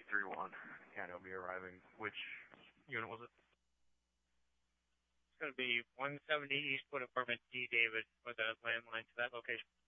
331. And it'll be arriving. Which unit was it? It's going to be 170 Eastwood Apartment D, David, with a landline to that location.